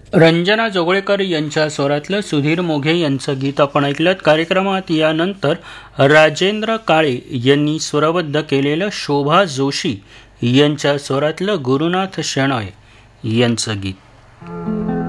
रंजना जोगळेकर यांच्या स्वरातलं सुधीर मोघे यांचं गीत आपण ऐकलं. कार्यक्रमात यानंतर राजेंद्र काळे यांनी स्वरबद्ध केलेलं शोभा जोशी यांच्या स्वरातलं गुरुनाथ शेणॉय यांचं गीत.